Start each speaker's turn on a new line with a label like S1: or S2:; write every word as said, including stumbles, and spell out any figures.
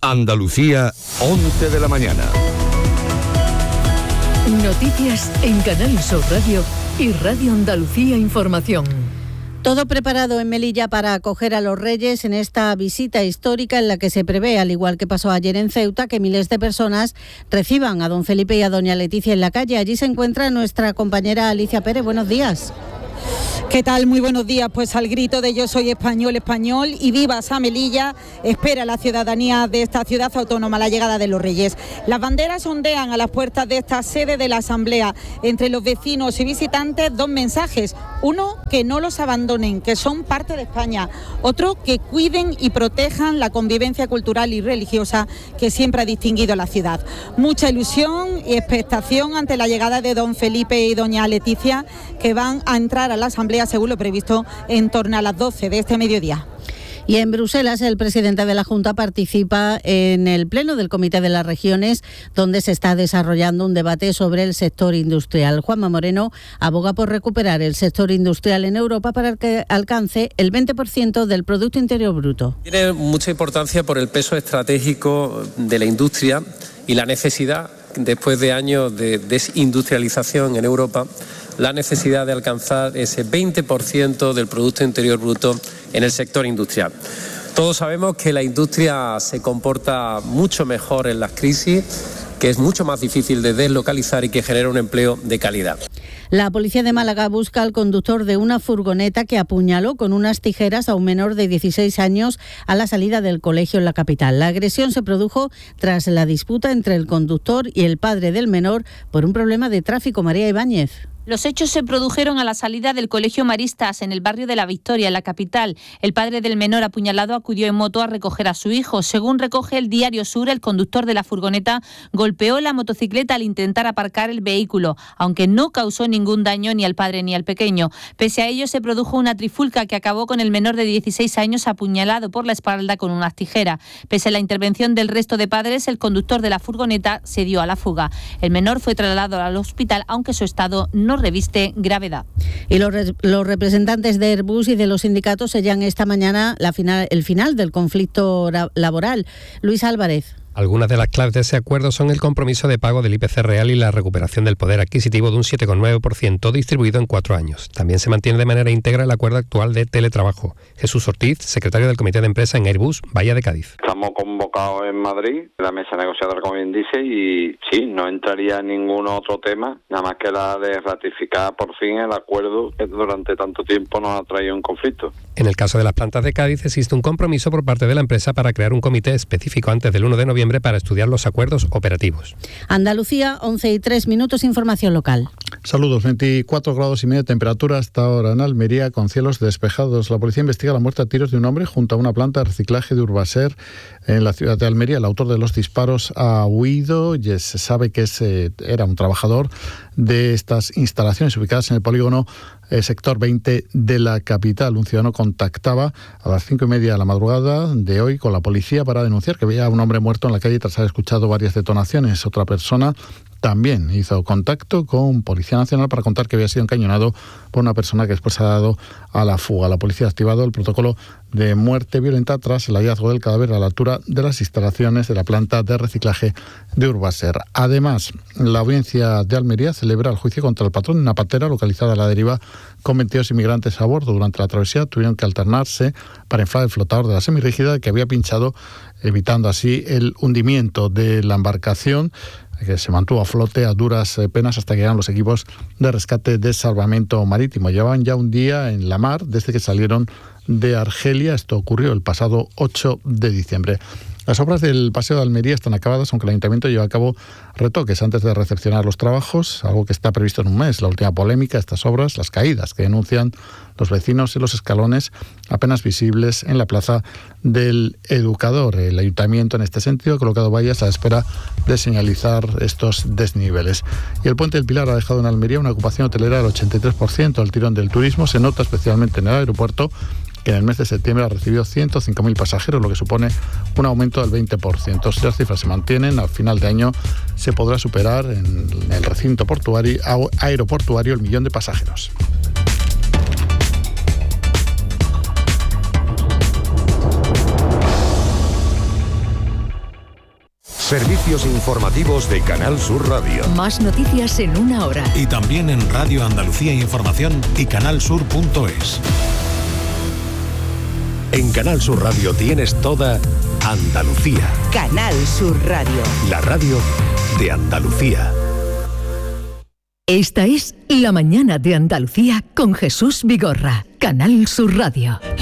S1: Andalucía, once de la mañana.
S2: Noticias en Canal Sur Radio y Radio Andalucía Información.
S3: Todo preparado en Melilla para acoger a los Reyes en esta visita histórica en la que se prevé, al igual que pasó ayer en Ceuta, que miles de personas reciban a don Felipe y a doña Leticia en la calle. Allí se encuentra nuestra compañera Alicia Pérez. Buenos días.
S4: ¿Qué tal? Muy buenos días. Pues al grito de yo soy español, español y vivas a Melilla, espera la ciudadanía de esta ciudad autónoma la llegada de los Reyes. Las banderas ondean a las puertas de esta sede de la Asamblea. Entre los vecinos y visitantes, dos mensajes. Uno, que no los abandonen, que son parte de España. Otro, que cuiden y protejan la convivencia cultural y religiosa que siempre ha distinguido a la ciudad. Mucha ilusión y expectación ante la llegada de don Felipe y doña Leticia, que van a entrar a la Asamblea según lo previsto en torno a las doce de este mediodía.
S3: Y en Bruselas, el presidente de la Junta participa en el pleno del Comité de las Regiones, donde se está desarrollando un debate sobre el sector industrial. Juanma Moreno aboga por recuperar el sector industrial en Europa para que alcance el veinte por ciento del Producto Interior Bruto.
S5: Tiene mucha importancia por el peso estratégico de la industria y la necesidad, después de años de desindustrialización en Europa, la necesidad de alcanzar ese veinte por ciento del Producto Interior Bruto en el sector industrial. Todos sabemos que la industria se comporta mucho mejor en las crisis, que es mucho más difícil de deslocalizar y que genera un empleo de calidad.
S3: La policía de Málaga busca al conductor de una furgoneta que apuñaló con unas tijeras a un menor de dieciséis años a la salida del colegio en la capital. La agresión se produjo tras la disputa entre el conductor y el padre del menor por un problema de tráfico. María Ibáñez.
S6: Los hechos se produjeron a la salida del Colegio Maristas, en el barrio de La Victoria, en la capital. El padre del menor apuñalado acudió en moto a recoger a su hijo. Según recoge el Diario Sur, el conductor de la furgoneta golpeó la motocicleta al intentar aparcar el vehículo, aunque no causó ningún daño ni al padre ni al pequeño. Pese a ello, se produjo una trifulca que acabó con el menor de dieciséis años apuñalado por la espalda con unas tijeras. Pese a la intervención del resto de padres, el conductor de la furgoneta se dio a la fuga. El menor fue trasladado al hospital, aunque su estado no reviste gravedad.
S3: Y los, re- los representantes de Airbus y de los sindicatos sellan esta mañana la final, el final del conflicto ra- laboral. Luis Álvarez.
S7: Algunas de las claves de ese acuerdo son el compromiso de pago del I P C real y la recuperación del poder adquisitivo de un siete coma nueve por ciento distribuido en cuatro años. También se mantiene de manera íntegra el acuerdo actual de teletrabajo. Jesús Ortiz, secretario del Comité de Empresa en Airbus, Bahía de Cádiz.
S8: Estamos convocados en Madrid, la mesa negociadora, como bien dice, y sí, no entraría ningún otro tema, nada más que la de ratificar por fin el acuerdo que durante tanto tiempo nos ha traído un conflicto.
S7: En el caso de las plantas de Cádiz existe un compromiso por parte de la empresa para crear un comité específico antes del uno de noviembre para estudiar los acuerdos operativos.
S3: Andalucía, once y tres minutos, información local.
S9: Saludos, veinticuatro grados y medio de temperatura hasta ahora en Almería, con cielos despejados. La policía investiga la muerte a tiros de un hombre junto a una planta de reciclaje de Urbaser en la ciudad de Almería. El autor de los disparos ha huido y se sabe que ese era un trabajador de estas instalaciones ubicadas en el polígono eh, sector veinte de la capital. Un ciudadano contactaba a las cinco y media de la madrugada de hoy con la policía para denunciar que veía a un hombre muerto en la calle tras haber escuchado varias detonaciones. Otra persona también hizo contacto con Policía Nacional para contar que había sido encañonado por una persona que después se ha dado a la fuga. La policía ha activado el protocolo de muerte violenta tras el hallazgo del cadáver a la altura de las instalaciones de la planta de reciclaje de Urbaser. Además, la audiencia de Almería celebra el juicio contra el patrón de una patera localizada a la deriva con veintidós inmigrantes a bordo. Durante la travesía tuvieron que alternarse para inflar el flotador de la semirrígida que había pinchado, evitando así el hundimiento de la embarcación, que se mantuvo a flote a duras penas hasta que llegaron los equipos de rescate de salvamento marítimo. Llevaban ya un día en la mar desde que salieron de Argelia. Esto ocurrió el pasado ocho de diciembre. Las obras del Paseo de Almería están acabadas, aunque el Ayuntamiento lleva a cabo retoques antes de recepcionar los trabajos, algo que está previsto en un mes. La última polémica de estas obras, las caídas que denuncian los vecinos en los escalones apenas visibles en la plaza del Educador. El Ayuntamiento, en este sentido, ha colocado vallas a la espera de señalizar estos desniveles. Y el Puente del Pilar ha dejado en Almería una ocupación hotelera del ochenta y tres por ciento. El tirón del turismo se nota especialmente en el aeropuerto, que en el mes de septiembre ha recibido ciento cinco mil pasajeros, lo que supone un aumento del veinte por ciento. Si las cifras se mantienen, al final de año se podrá superar en el recinto portuario, aeroportuario el millón de pasajeros.
S1: Servicios informativos de Canal Sur Radio.
S2: Más noticias en una hora.
S10: Y también en Radio Andalucía Información y canalsur punto es. En Canal Sur Radio tienes toda Andalucía.
S11: Canal Sur Radio.
S10: La radio de Andalucía.
S2: Esta es La Mañana de Andalucía con Jesús Vigorra. Canal Sur Radio.